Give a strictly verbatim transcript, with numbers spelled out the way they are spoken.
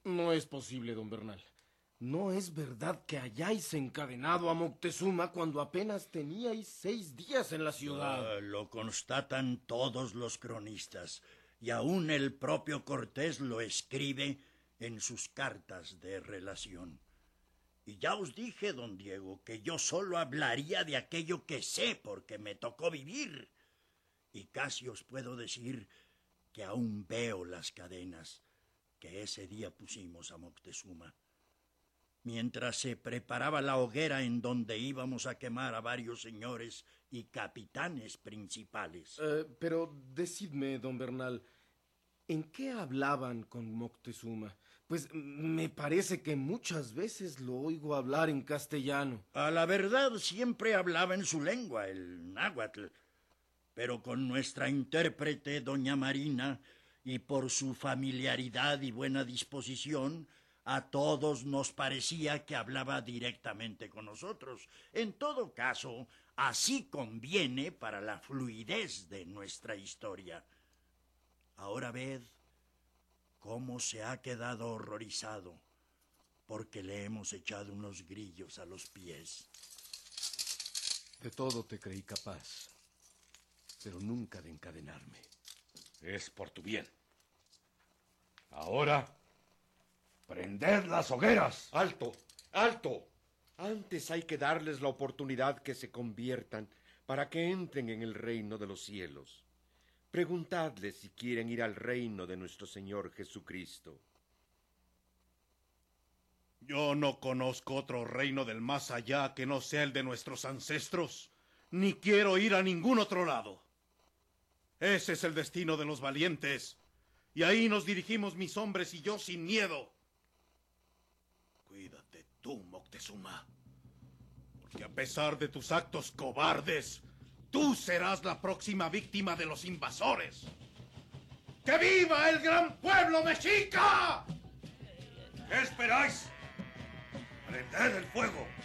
No es posible, don Bernal. No es verdad que hayáis encadenado a Moctezuma cuando apenas teníais seis días en la ciudad. Uh, lo constatan todos los cronistas, y aún el propio Cortés lo escribe en sus cartas de relación. Y ya os dije, don Diego, que yo solo hablaría de aquello que sé porque me tocó vivir. Y casi os puedo decir que aún veo las cadenas que ese día pusimos a Moctezuma. Mientras se preparaba la hoguera en donde íbamos a quemar a varios señores y capitanes principales. Eh, pero decidme, don Bernal, ¿en qué hablaban con Moctezuma? Pues me parece que muchas veces lo oigo hablar en castellano. A la verdad, siempre hablaba en su lengua, el náhuatl. Pero con nuestra intérprete, doña Marina, y por su familiaridad y buena disposición, a todos nos parecía que hablaba directamente con nosotros. En todo caso, así conviene para la fluidez de nuestra historia. Ahora ved cómo se ha quedado horrorizado porque le hemos echado unos grillos a los pies. De todo te creí capaz, pero nunca de encadenarme. Es por tu bien. Ahora, prended las hogueras. ¡Alto! ¡Alto! Antes hay que darles la oportunidad que se conviertan para que entren en el reino de los cielos. Preguntadles si quieren ir al reino de nuestro Señor Jesucristo. Yo no conozco otro reino del más allá que no sea el de nuestros ancestros, ni quiero ir a ningún otro lado. Ese es el destino de los valientes, y ahí nos dirigimos mis hombres y yo sin miedo. Cuídate tú, Moctezuma, porque a pesar de tus actos cobardes, tú serás la próxima víctima de los invasores. ¡Que viva el gran pueblo mexica! ¿Qué esperáis? ¡Prended el fuego!